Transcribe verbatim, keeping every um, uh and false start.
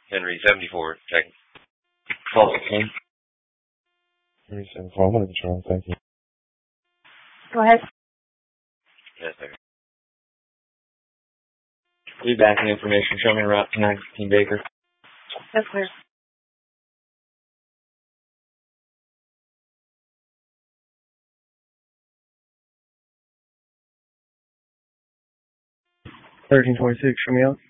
Henry seventy-four, checking. twelve sixteen. Henry seventy-four, I'm under control, thank you. Go ahead. Yes, sir. Feedback and information. Show me route to nine fifteen Baker. That's clear. thirteen twenty-six, show me out.